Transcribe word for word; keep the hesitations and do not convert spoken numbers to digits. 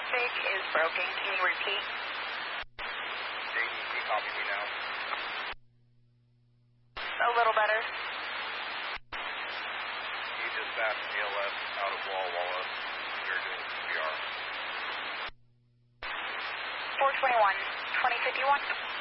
traffic is broken. Can you repeat? Ding, can you copy me now? A little better. You dispatch A L S out of Walla Walla. You're doing C P R. four twenty-one, twenty fifty-one.